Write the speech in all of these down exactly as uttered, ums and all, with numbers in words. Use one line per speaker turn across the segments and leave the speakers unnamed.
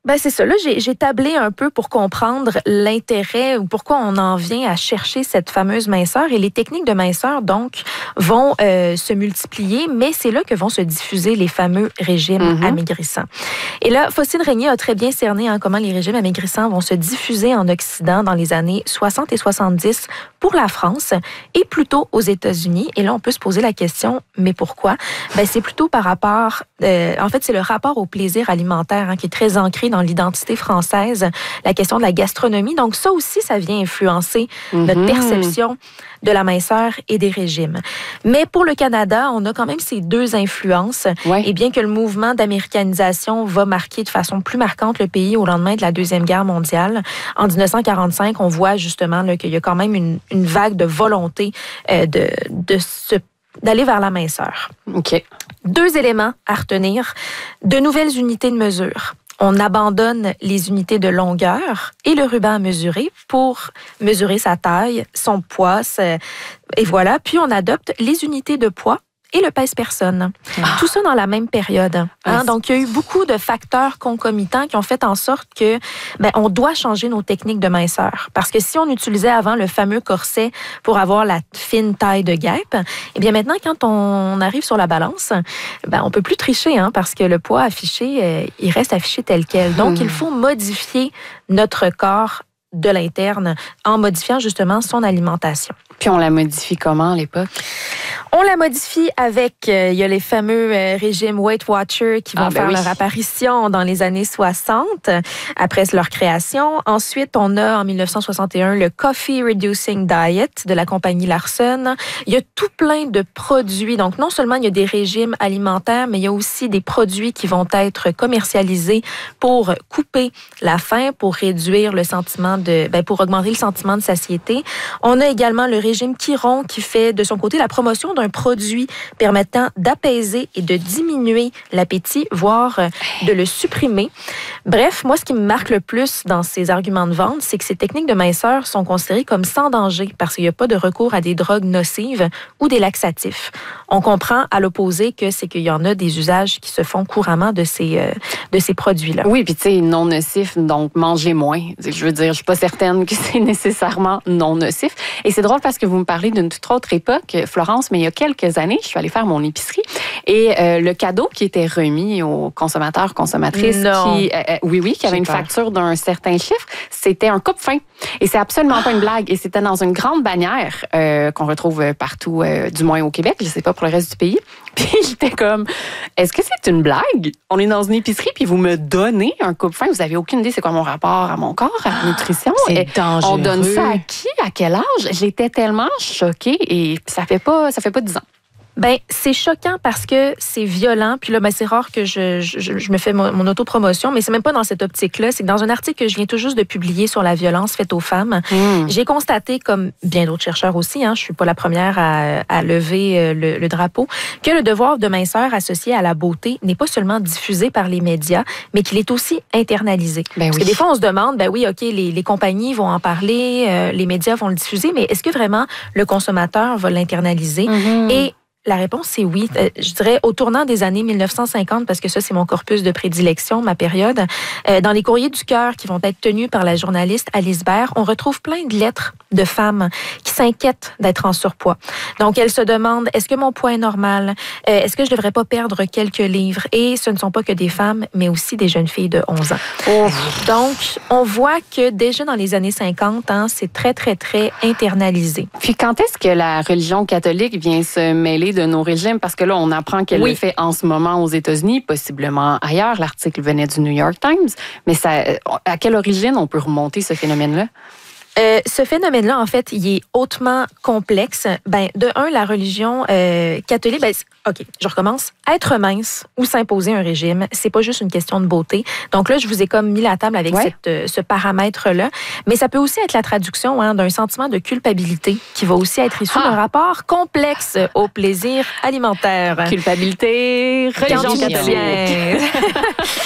Ben c'est ça. Là, j'ai, j'ai tablé un peu pour comprendre l'intérêt ou pourquoi on en vient à chercher cette fameuse minceur. Et les techniques de minceur, donc, vont euh, se multiplier, mais c'est là que vont se diffuser les fameux régimes mm-hmm. amaigrissants. Et là, Faustine Régnier a très bien cerné hein, comment les régimes amaigrissants vont se diffuser en Occident dans les années soixante et soixante-dix pour la France et plutôt aux États-Unis. Et là, on peut se poser la question, mais pourquoi? Ben c'est plutôt par rapport... Euh, en fait, c'est le rapport au plaisir alimentaire hein, qui est très ancré dans l'identité française, la question de la gastronomie. Donc ça aussi, ça vient influencer mm-hmm. notre perception de la minceur et des régimes. Mais pour le Canada, on a quand même ces deux influences. Ouais. Et bien que le mouvement d'américanisation va marquer de façon plus marquante le pays au lendemain de la Deuxième Guerre mondiale, en dix-neuf cent quarante-cinq, on voit justement là, qu'il y a quand même une, une vague de volonté euh, de, de se d'aller vers la minceur.
OK.
Deux éléments à retenir. De nouvelles unités de mesure. On abandonne les unités de longueur et le ruban à mesurer pour mesurer sa taille, son poids, et voilà. Puis on adopte les unités de poids et le pèse-personne. Ah. Tout ça dans la même période. Hein? Ah, Donc, il y a eu beaucoup de facteurs concomitants qui ont fait en sorte que ben, on doit changer nos techniques de minceur. Parce que si on utilisait avant le fameux corset pour avoir la fine taille de guêpe, eh bien maintenant, quand on arrive sur la balance, ben, on peut plus tricher hein, parce que le poids affiché, euh, il reste affiché tel quel. Donc, hmm. il faut modifier notre corps de l'interne en modifiant justement son alimentation.
Puis on la modifie comment à l'époque?
On la modifie avec, euh, il y a les fameux euh, régimes Weight Watchers qui vont ah, ben faire oui. leur apparition dans les années soixante, après leur création. Ensuite, on a en dix-neuf cent soixante et un le Coffee Reducing Diet de la compagnie Larson. Il y a tout plein de produits. Donc, non seulement il y a des régimes alimentaires, mais il y a aussi des produits qui vont être commercialisés pour couper la faim, pour réduire le sentiment de, ben, pour augmenter le sentiment de satiété. On a également le régime Chiron qui fait de son côté la promotion d'un produit permettant d'apaiser et de diminuer l'appétit, voire de le supprimer. Bref, moi, ce qui me marque le plus dans ces arguments de vente, c'est que ces techniques de minceur sont considérées comme sans danger parce qu'il n'y a pas de recours à des drogues nocives ou des laxatifs. On comprend à l'opposé que c'est qu'il y en a des usages qui se font couramment de ces, euh, de ces produits-là.
Oui, puis tu sais, non nocif, donc mangez moins. Je veux dire, je suis pas certaine que c'est nécessairement non nocif. Et c'est drôle parce que vous me parlez d'une toute autre époque, Florence, mais il y a quelques années, je suis allée faire mon épicerie et euh, le cadeau qui était remis aux consommateurs, consommatrices,
non.
qui, euh, oui, oui, qui avait une facture d'un certain chiffre, c'était un coupe-faim. Et c'est absolument ah. pas une blague. Et c'était dans une grande bannière euh, qu'on retrouve partout, euh, du moins au Québec, je sais pas pour le reste du pays. Puis j'étais comme, est-ce que c'est une blague? On est dans une épicerie puis vous me donnez un coupe-faim. Vous avez aucune idée c'est quoi mon rapport à mon corps, à la nutrition.
C'est
et
dangereux.
On donne ça à qui? À quel âge? J'étais tellement choquée et ça fait pas, ça fait pas dix ans.
Ben c'est choquant parce que c'est violent. Puis là, ben, c'est rare que je, je, je me fais mon, mon autopromotion, mais c'est même pas dans cette optique-là. C'est que dans un article que je viens tout juste de publier sur la violence faite aux femmes, mmh. j'ai constaté, comme bien d'autres chercheurs aussi, hein, je suis pas la première à, à lever le, le drapeau, que le devoir de minceur associé à la beauté n'est pas seulement diffusé par les médias, mais qu'il est aussi internalisé. Ben Parce oui. que des fois, on se demande, ben oui, OK, les, les compagnies vont en parler, euh, les médias vont le diffuser, mais est-ce que vraiment le consommateur va l'internaliser? Mmh. Et la réponse, c'est oui. Euh, je dirais au tournant des années mille neuf cent cinquante, parce que ça, c'est mon corpus de prédilection, ma période. Euh, dans les courriers du cœur qui vont être tenus par la journaliste Alice Baird, on retrouve plein de lettres de femmes qui s'inquiètent d'être en surpoids. Donc, elles se demandent, est-ce que mon poids est normal? Euh, est-ce que je devrais pas perdre quelques livres? Et ce ne sont pas que des femmes, mais aussi des jeunes filles de onze ans. Oh. Donc, on voit que déjà dans les années cinquante, hein, c'est très, très, très internalisé.
Puis quand est-ce que la religion catholique vient se mêler de nos régimes? Parce que là, on apprend qu'elle oui. le fait en ce moment aux États-Unis, possiblement ailleurs. L'article venait du New York Times. Mais ça, à quelle origine on peut remonter ce phénomène-là?
Euh, ce phénomène-là, en fait, il est hautement complexe. Ben, de un, la religion euh, catholique, ben, OK, je recommence. Être mince ou s'imposer un régime, c'est pas juste une question de beauté. Donc là, je vous ai comme mis la table avec ouais. cette, euh, ce paramètre-là. Mais ça peut aussi être la traduction hein, d'un sentiment de culpabilité qui va aussi être issu ah. d'un rapport complexe au plaisir alimentaire.
Culpabilité, religion catholique.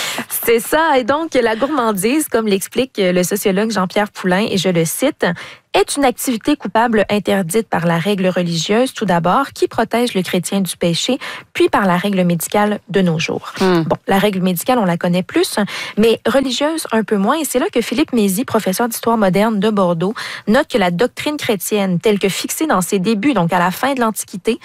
C'est ça. Et donc, la gourmandise, comme l'explique le sociologue Jean-Pierre Poulain, et je le cite, est une activité coupable interdite par la règle religieuse, tout d'abord, qui protège le chrétien du péché, puis par la règle médicale de nos jours. Mm. Bon, la règle médicale, on la connaît plus, mais religieuse un peu moins. Et c'est là que Philippe Mézy, professeur d'histoire moderne de Bordeaux, note que la doctrine chrétienne, telle que fixée dans ses débuts, donc à la fin de l'Antiquité,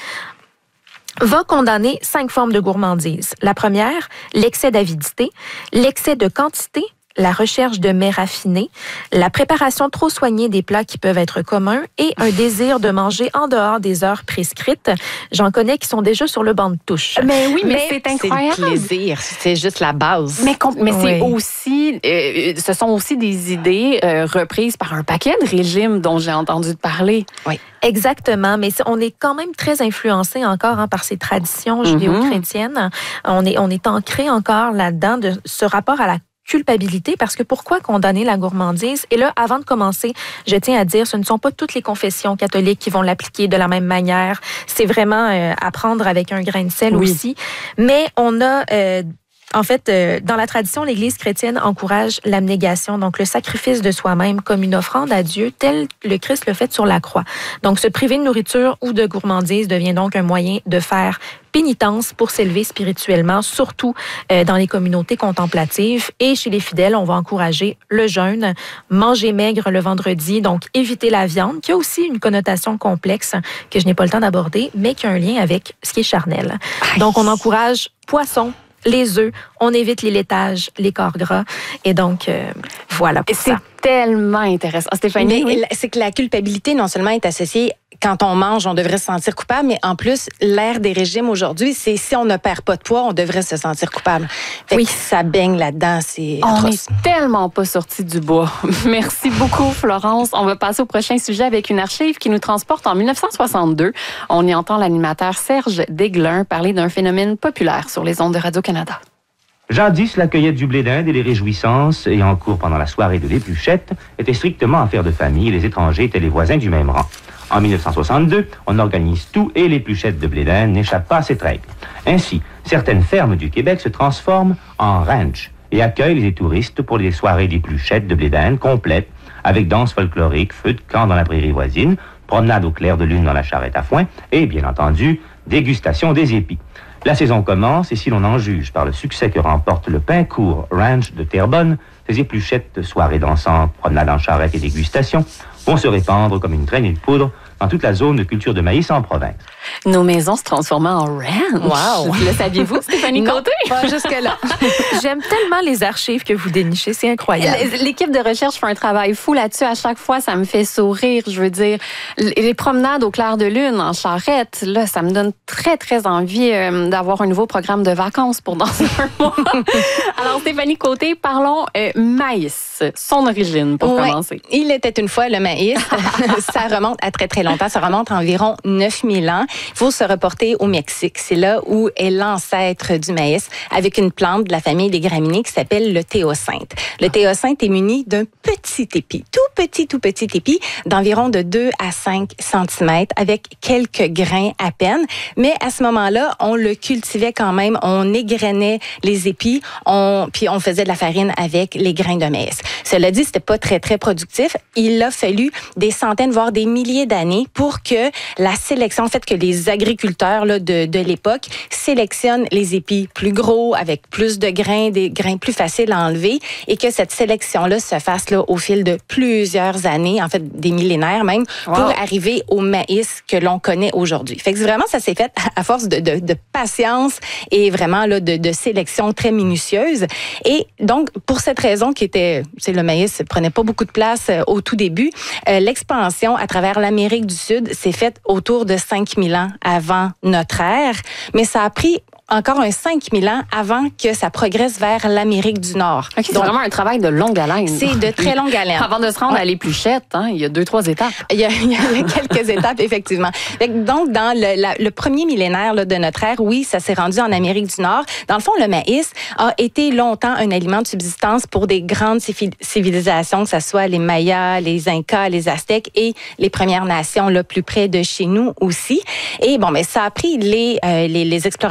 va condamner cinq formes de gourmandise. La première, l'excès d'avidité, l'excès de quantité, la recherche de mets raffinés, la préparation trop soignée des plats qui peuvent être communs et un désir de manger en dehors des heures prescrites. J'en connais qui sont déjà sur le banc de touche.
Mais oui, mais, mais c'est incroyable.
C'est le plaisir, c'est juste la base.
Mais, mais c'est oui. aussi, euh, ce sont aussi des idées euh, reprises par un paquet de régimes dont j'ai entendu parler.
Oui.
Exactement, mais on est quand même très influencé encore hein, par ces traditions judéo-chrétiennes. On est, on est ancré encore là-dedans de ce rapport à la culpabilité, parce que pourquoi condamner la gourmandise? Et là, avant de commencer, je tiens à dire, ce ne sont pas toutes les confessions catholiques qui vont l'appliquer de la même manière. C'est vraiment euh, à prendre avec un grain de sel oui. aussi. Mais on a... Euh, En fait, euh, dans la tradition, l'Église chrétienne encourage l'abnégation, donc le sacrifice de soi-même comme une offrande à Dieu, tel le Christ le fait sur la croix. Donc, se priver de nourriture ou de gourmandise devient donc un moyen de faire pénitence pour s'élever spirituellement, surtout euh, dans les communautés contemplatives. Et chez les fidèles, on va encourager le jeûne, manger maigre le vendredi, donc éviter la viande, qui a aussi une connotation complexe que je n'ai pas le temps d'aborder, mais qui a un lien avec ce qui est charnel. Donc, on encourage poisson, les œufs, on évite les laitages, les corps gras. Et donc, euh, voilà pour
c'est
ça.
C'est tellement intéressant. Stéphanie,
oui. C'est que la culpabilité, non seulement est associée, quand on mange, on devrait se sentir coupable, mais en plus, l'ère des régimes aujourd'hui, c'est si on ne perd pas de poids, on devrait se sentir coupable. Fait oui. que ça baigne là-dedans, c'est
On
atroce.
n'est tellement pas sortis du bois. Merci beaucoup, Florence. On va passer au prochain sujet avec une archive qui nous transporte en dix-neuf cent soixante-deux. On y entend l'animateur Serge Desglin parler d'un phénomène populaire sur les ondes de Radio-Canada.
Jadis, la cueillette du blé d'Inde et les réjouissances ayant cours pendant la soirée de l'épluchette étaient strictement affaire de famille et les étrangers étaient les voisins du même rang. En dix-neuf cent soixante-deux, on organise tout et l'épluchette de blé d'Inde n'échappe pas à cette règle. Ainsi, certaines fermes du Québec se transforment en ranch et accueillent les touristes pour les soirées d'épluchette de blé d'Inde complètes avec danse folklorique, feu de camp dans la prairie voisine, promenade au clair de lune dans la charrette à foin et, bien entendu, dégustation des épis. La saison commence et si l'on en juge par le succès que remporte le Pincourt Ranch de Terrebonne, ces épluchettes, soirées dansantes, promenades en charrette et dégustation vont se répandre comme une traînée de poudre dans toute la zone de culture de maïs en province.
Nos maisons se transformaient en ranch.
Wow!
Le saviez-vous, Stéphanie Côté?
Pas jusque-là.
J'aime tellement les archives que vous dénichez, c'est incroyable.
L'équipe de recherche fait un travail fou là-dessus. À chaque fois, ça me fait sourire. Je veux dire, les promenades au clair de lune en charrette, là, ça me donne très, très envie euh, d'avoir un nouveau programme de vacances pour dans un mois. Alors, Stéphanie Côté, parlons euh, maïs, son origine, pour
ouais.
commencer.
Il était une fois le maïs. Ça remonte à très, très longtemps. Ça remonte à environ neuf mille ans. Il faut se reporter au Mexique. C'est là où est l'ancêtre du maïs, avec une plante de la famille des graminées qui s'appelle le théocinthe. Le théocinthe est muni d'un petit épi, tout petit, tout petit épi, d'environ de deux à cinq centimètres, avec quelques grains à peine. Mais à ce moment-là, on le cultivait quand même, on égrenait les épis, on, puis on faisait de la farine avec les grains de maïs. Cela dit, c'était pas très, très productif. Il a fallu des centaines, voire des milliers d'années pour que la sélection, en fait, que les agriculteurs là, de, de l'époque sélectionnent les épis plus gros, avec plus de grains, des grains plus faciles à enlever, et que cette sélection-là se fasse là, au fil de plusieurs années, en fait des millénaires même, wow. pour arriver au maïs que l'on connaît aujourd'hui. Fait que vraiment, ça s'est fait à force de, de, de patience et vraiment là, de, de sélection très minutieuse. Et donc, pour cette raison qui était, c'est le maïs ne prenait pas beaucoup de place euh, au tout début, euh, l'expansion à travers l'Amérique du Sud s'est faite autour de cinq mille ans avant notre ère, mais ça a pris encore un cinq mille ans avant que ça progresse vers l'Amérique du Nord.
Okay, c'est vraiment un travail de longue haleine.
C'est de très longue haleine.
Avant de se rendre ouais. à l'épluchette, hein, il y a deux, trois étapes.
Il y a, il y a quelques étapes, effectivement. Donc, dans le, la, le premier millénaire là, de notre ère, oui, ça s'est rendu en Amérique du Nord. Dans le fond, le maïs a été longtemps un aliment de subsistance pour des grandes civilisations, que ce soit les Mayas, les Incas, les Aztèques et les Premières Nations, là, plus près de chez nous aussi. Et bon, mais ça a pris les, euh, les, les explorateurs européens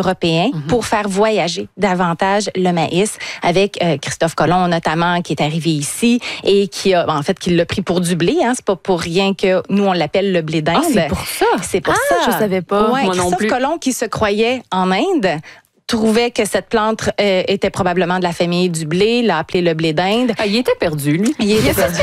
Européens mm-hmm. pour faire voyager davantage le maïs, avec euh, Christophe Colomb notamment, qui est arrivé ici et qui a, en fait, qui l'a pris pour du blé. Hein. C'est pas pour rien que nous, on l'appelle le blé d'Inde.
Ah, c'est pour ça?
C'est pour
ah,
ça.
je savais pas.
Ouais,
Moi non
Christophe
plus.
Colomb, qui se croyait en Inde, trouvait que cette plante euh, était probablement de la famille du blé, l'a appelé le blé d'Inde.
Ah, il était perdu, lui.
Il était perdu.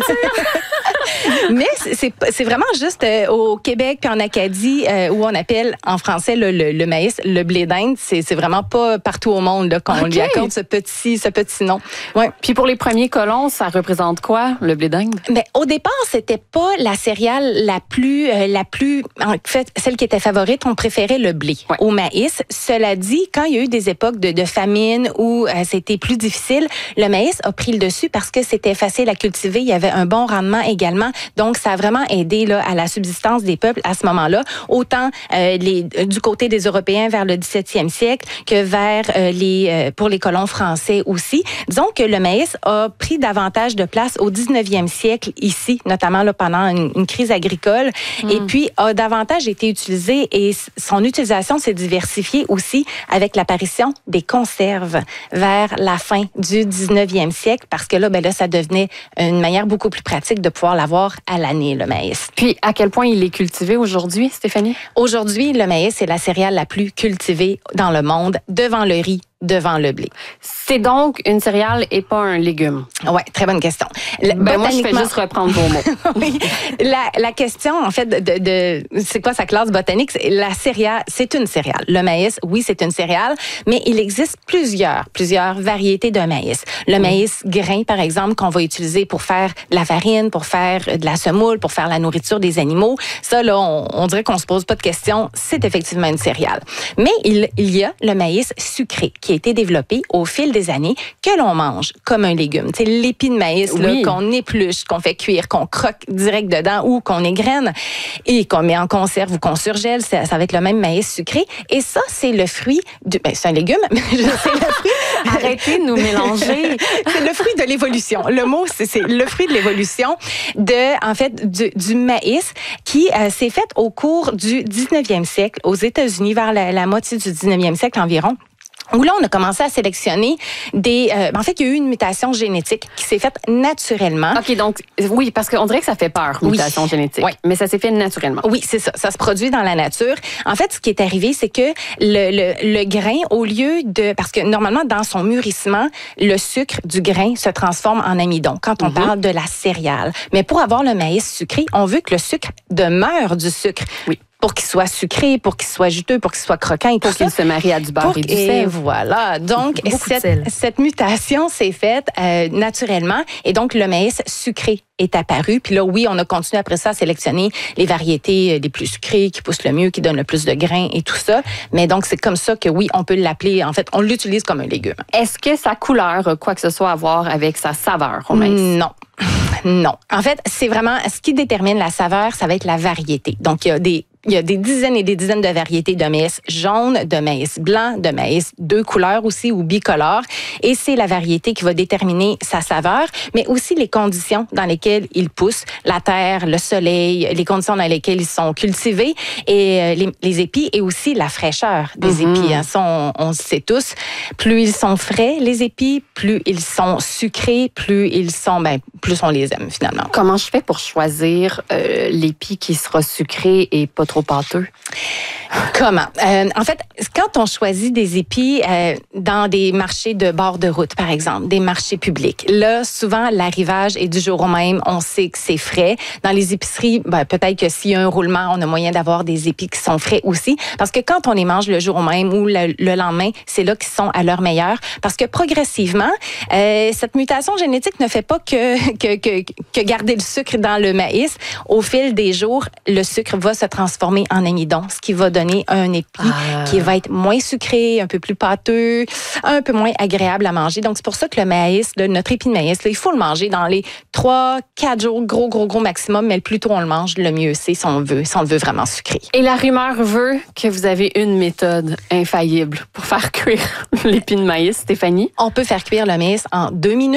Mais c'est, c'est vraiment juste euh, au Québec puis en Acadie euh, où on appelle en français le, le, le maïs le blé d'Inde. C'est, c'est vraiment pas partout au monde là, qu'on okay. lui accorde ce petit, ce petit nom.
Ouais. Puis pour les premiers colons, ça représente quoi, le blé d'Inde?
Ben, au départ, c'était pas la céréale la plus, euh, la plus, en fait, celle qui était favorite. On préférait le blé ouais. au maïs. Cela dit, quand il y a eu des époques de, de famine où euh, c'était plus difficile, le maïs a pris le dessus parce que c'était facile à cultiver. Il y avait un bon rendement également. Donc, ça a vraiment aidé là, à la subsistance des peuples à ce moment-là, autant euh, les, du côté des Européens vers le dix-septième siècle que vers euh, les euh, pour les colons français aussi. Disons que le maïs a pris davantage de place au dix-neuvième siècle ici, notamment là, pendant une, une crise agricole, mm. et puis a davantage été utilisé et son utilisation s'est diversifiée aussi avec l'apparition des conserves vers la fin du dix-neuvième siècle, parce que là, ben là, ça devenait une manière beaucoup plus pratique de pouvoir l'avoir à l'année, le maïs.
Puis, à quel point il est cultivé aujourd'hui, Stéphanie?
Aujourd'hui, le maïs est la céréale la plus cultivée dans le monde, devant le riz, devant le blé.
C'est donc une céréale et pas un légume?
Oui, très bonne question.
Le, ben moi, je fais juste reprendre vos mots.
oui. La, la question, en fait, de, de c'est quoi sa classe botanique? C'est, la céréale, c'est une céréale. Le maïs, oui, c'est une céréale, mais il existe plusieurs, plusieurs variétés de maïs. Le mmh. maïs grain, par exemple, qu'on va utiliser pour faire de la farine, pour faire de la semoule, pour faire la nourriture des animaux. Ça, là, on, on dirait qu'on se pose pas de questions. C'est effectivement une céréale. Mais il, il y a le maïs sucré, qui a été développé au fil des années, que l'on mange comme un légume. C'est l'épi de maïs oui. là, qu'on épluche, qu'on fait cuire, qu'on croque direct dedans ou qu'on égrène et qu'on met en conserve ou qu'on surgèle. Ça, ça va être le même maïs sucré. Et ça, c'est le fruit du... Ben, c'est un légume, mais c'est le fruit...
Arrêtez de nous mélanger.
C'est le fruit de l'évolution. Le mot, c'est, c'est le fruit de l'évolution de, en fait, du, du maïs qui euh, s'est fait au cours du dix-neuvième siècle aux États-Unis, vers la, la moitié du dix-neuvième siècle environ, où là, on a commencé à sélectionner des... Euh, en fait, il y a eu une mutation génétique qui s'est faite naturellement.
OK, donc, oui, parce qu'on dirait que ça fait peur, mutation oui. génétique. Oui. Mais ça s'est fait naturellement.
Oui, c'est ça. Ça se produit dans la nature. En fait, ce qui est arrivé, c'est que le, le, le grain, au lieu de... Parce que normalement, dans son mûrissement, le sucre du grain se transforme en amidon quand on mm-hmm. parle de la céréale. Mais pour avoir le maïs sucré, on veut que le sucre demeure du sucre. Oui. Pour qu'il soit sucré, pour qu'il soit juteux, pour qu'il soit croquant et
pour
tout
qu'il
ça.
se marie à du beurre et du
et
sel.
Voilà. Donc, cette, cette mutation s'est faite euh, naturellement et donc le maïs sucré est apparu. Puis là, oui, on a continué après ça à sélectionner les variétés les plus sucrées, qui poussent le mieux, qui donnent le plus de grains et tout ça. Mais donc, c'est comme ça que oui, on peut l'appeler, en fait, on l'utilise comme un légume.
Est-ce que sa couleur a quoi que ce soit à voir avec sa saveur au maïs?
Non. Non. En fait, c'est vraiment, ce qui détermine la saveur, ça va être la variété. Donc, il y a des Il y a des dizaines et des dizaines de variétés de maïs jaune, de maïs blanc, de maïs deux couleurs aussi ou bicolore. Et c'est la variété qui va déterminer sa saveur, mais aussi les conditions dans lesquelles il pousse, la terre, le soleil, les conditions dans lesquelles ils sont cultivés et les, les épis et aussi la fraîcheur des mm-hmm. épis. Hein. Ça, on, on sait tous. Plus ils sont frais, les épis, plus ils sont sucrés, plus ils sont, ben, plus on les aime finalement.
Comment je fais pour choisir euh, l'épi qui sera sucré et pas trop pâteux?
Comment? Euh, en fait, quand on choisit des épis euh, dans des marchés de bord de route, par exemple, des marchés publics, là, souvent, l'arrivage est du jour au même. On sait que c'est frais. Dans les épiceries, ben, peut-être que s'il y a un roulement, on a moyen d'avoir des épis qui sont frais aussi. Parce que quand on les mange le jour au même ou le, le lendemain, c'est là qu'ils sont à leur meilleur. Parce que progressivement, euh, cette mutation génétique ne fait pas que, que, que, que garder le sucre dans le maïs. Au fil des jours, le sucre va se transformer en amidon, ce qui va donner un épi ah. qui va être moins sucré, un peu plus pâteux, un peu moins agréable à manger. Donc, c'est pour ça que le maïs, là, notre épi de maïs, là, il faut le manger dans les trois, quatre jours, gros, gros, gros maximum, mais le plus tôt on le mange, le mieux c'est si on veut, si on le veut vraiment sucré.
Et la rumeur veut que vous avez une méthode infaillible pour faire cuire l'épi de maïs, Stéphanie?
On peut faire cuire le maïs en deux minutes.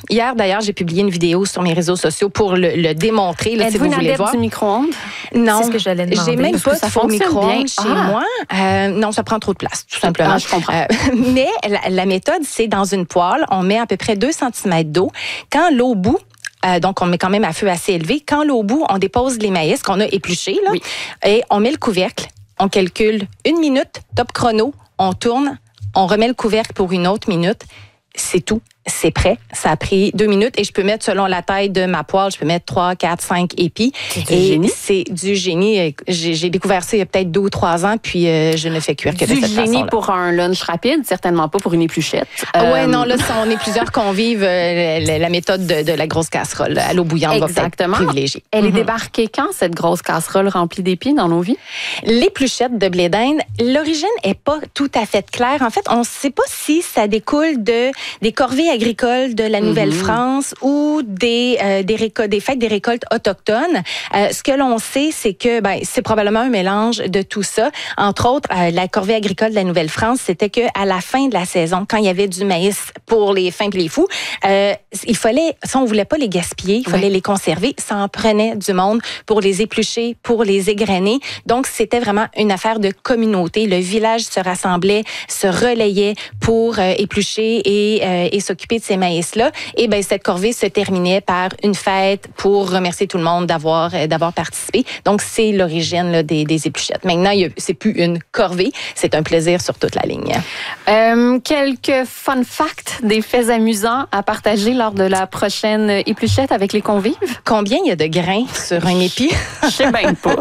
Hier, d'ailleurs, j'ai publié une vidéo sur mes réseaux sociaux pour le, le démontrer, là, si vous
une
voulez
adepte
voir.
du micro-ondes?
Non,
c'est ce que j'allais demander.
J'ai même pas de faux micro-ondes chez
ah.
moi. Euh, non, ça prend trop de place, tout simplement.
Ah, je comprends.
Euh, mais la, la méthode, c'est dans une poêle, on met à peu près deux centimètres d'eau. Quand l'eau bout, Euh, donc, on met quand même à feu assez élevé. Quand l'eau bout, on dépose les maïs qu'on a épluchés, là,
oui.
et on met le couvercle. On calcule une minute, top chrono, on tourne, on remet le couvercle pour une autre minute. C'est tout. C'est prêt. Ça a pris deux minutes et je peux mettre, selon la taille de ma poêle, je peux mettre trois, quatre, cinq épis.
C'est du
et
génie.
C'est du génie. J'ai, j'ai découvert ça il y a peut-être deux ou trois ans, puis euh, je ne fais cuire que
du
de cette façon-là.
Du génie pour un lunch rapide, certainement pas pour une épluchette.
Ah ouais,
Euh,
non, là, on est plusieurs convives. Euh, la, la méthode de, de la grosse casserole à l'eau bouillante
Exactement.
va peut-être privilégier.
Elle est
Mm-hmm.
débarquée quand, cette grosse casserole remplie d'épis dans nos vies?
L'épluchette de blé d'Inde, l'origine est pas tout à fait claire. En fait, on ne sait pas si ça découle de des corvées agricoles de la Nouvelle-France mm-hmm. ou des euh, des, récol- des fêtes des récoltes autochtones. Euh, ce que l'on sait, c'est que ben c'est probablement un mélange de tout ça. Entre autres, euh, la corvée agricole de la Nouvelle-France, c'était que à la fin de la saison, quand il y avait du maïs pour les fins et les fous, euh, il fallait, si on voulait pas les gaspiller, il fallait ouais. les conserver. Ça en prenait du monde pour les éplucher, pour les égrener. Donc c'était vraiment une affaire de communauté. Le village se rassemblait, se relayait pour euh, éplucher et, euh, et s'occuper de ces maïs-là. Et ben cette corvée se terminait par une fête pour remercier tout le monde d'avoir euh, d'avoir participé. Donc c'est l'origine là, des, des épluchettes. Maintenant, il y a, c'est plus une corvée, c'est un plaisir sur toute la ligne.
Euh, quelques fun facts, des faits amusants à partager lors de la prochaine épluchette avec les convives.
Combien il y a de grains sur un épi?
Je sais bien pas.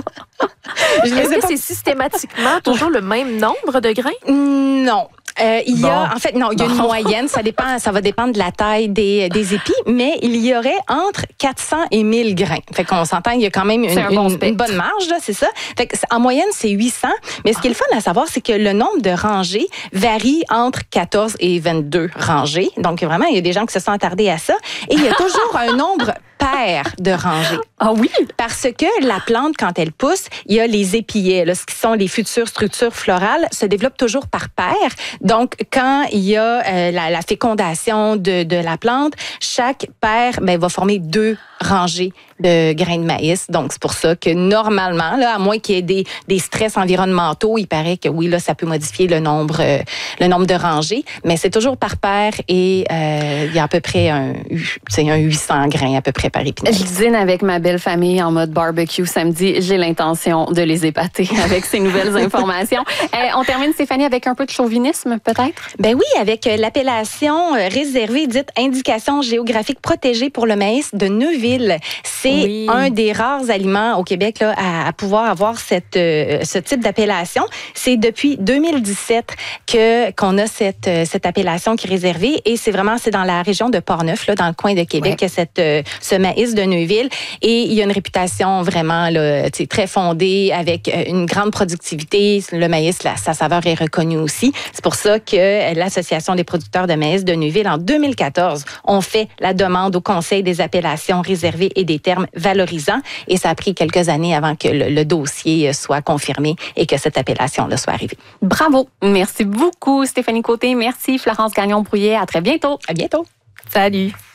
Je Est-ce que pas... c'est systématiquement toujours le même nombre de grains?
Non. Euh, il
bon.
y a, en fait, non, il y a une bon. moyenne. Ça dépend, ça va dépendre de la taille des, des épis, mais il y aurait entre quatre cents et mille grains. Fait qu'on s'entend, il y a quand même une,
bon
une, une bonne marge, là, c'est ça. Fait que, en moyenne, c'est huit cents. Mais ce qui est le fun à savoir, c'est que le nombre de rangées varie entre quatorze et vingt-deux rangées. Donc, vraiment, il y a des gens qui se sont attardés à ça. Et il y a toujours un nombre pair de rangées.
Ah oui?
Parce que la plante, quand elle pousse, il y a les épillets, là, ce qui sont les futures structures florales, se développent toujours par paire. Donc, quand il y a euh, la, la fécondation de, de la plante, chaque paire ben, va former deux rangées de grains de maïs. Donc, c'est pour ça que normalement, là, à moins qu'il y ait des, des stress environnementaux, il paraît que oui, là, ça peut modifier le nombre, euh, le nombre de rangées, mais c'est toujours par paire et euh, il y a à peu près un, c'est un huit cents grains à peu près par épinette.
Je dîne avec ma belle famille en mode barbecue samedi. J'ai l'intention de les épater avec ces nouvelles informations. Euh, on termine, Stéphanie, avec un peu de chauvinisme, peut-être?
Ben oui, avec l'appellation réservée dite indication géographique protégée pour le maïs de Neuville. C'est oui. un des rares aliments au Québec là, à, à pouvoir avoir cette, euh, ce type d'appellation. C'est depuis deux mille dix-sept que, qu'on a cette, cette appellation qui est réservée et c'est vraiment c'est dans la région de Portneuf, là, dans le coin de Québec, ouais. cette, euh, ce maïs de Neuville. Et il y a une réputation vraiment là, très fondée avec une grande productivité. Le maïs, là, sa saveur est reconnue aussi. C'est pour ça que l'Association des producteurs de maïs de Neuville, en deux mille quatorze, ont fait la demande au Conseil des appellations réservées et des termes valorisants. Et ça a pris quelques années avant que le, le dossier soit confirmé et que cette appellation-là soit arrivée.
Bravo! Merci beaucoup, Stéphanie Côté. Merci, Florence Gagnon-Brouillet. À très bientôt.
À bientôt.
Salut.